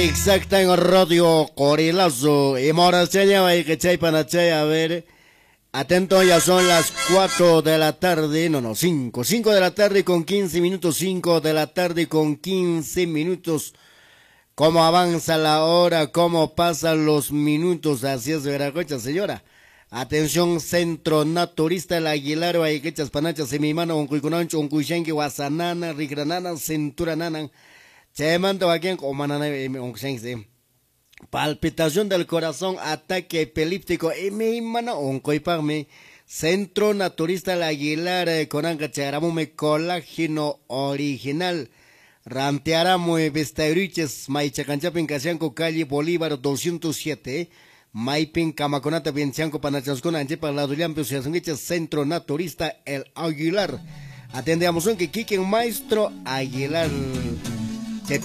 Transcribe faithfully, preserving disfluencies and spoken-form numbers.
Exacta en Radio Corilazo. Y Moracaya, y que chay panachay, a ver. Atento, ya son las cuatro de la tarde, no, no, cinco, cinco de la tarde con quince minutos, cinco de la tarde con quince minutos. Cómo avanza la hora, cómo pasan los minutos, así es, Veracocha, señora. Atención, Centro Naturista El Aguilar, Ayquechas, Panachas, Semimano, Oncuiconancho, Oncuichenque, Guasanana, Rigranana, Centuranana, Chemando, aquí en Comanana, Oncuichenque. Palpitación del corazón, ataque epiléptico, y mi mano, Oncuiparme. Centro Naturista El Aguilar, Conanga, Charamume, colágeno original. Rantearamo, Vestairiches, Maichacanchapin, Casianco, calle Bolívar doscientos siete. Maipin, Camaconata, Biencianco, Panachascona, Anchepa, Lado Llampio, Centro Naturista El Aguilar. Atendemos un que Quiquen Maestro Aguilar.